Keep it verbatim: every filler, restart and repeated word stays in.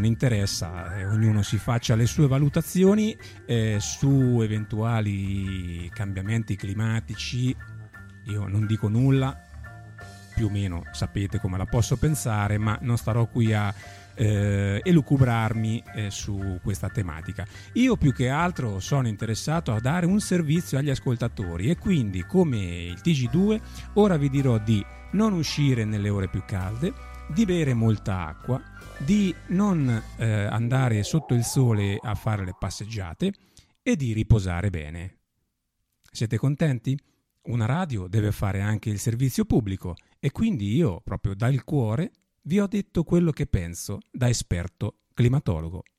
non interessa, eh, ognuno si faccia le sue valutazioni eh, su eventuali cambiamenti climatici. Io non dico nulla, più o meno sapete come la posso pensare, ma non starò qui a eh, elucubrarmi eh, su questa tematica. Io più che altro sono interessato a dare un servizio agli ascoltatori e quindi, come il T G due, ora vi dirò di non uscire nelle ore più calde, di bere molta acqua, di non eh, andare sotto il sole a fare le passeggiate e di riposare bene. Siete contenti? Una radio deve fare anche il servizio pubblico e quindi io, proprio dal cuore, vi ho detto quello che penso da esperto climatologo.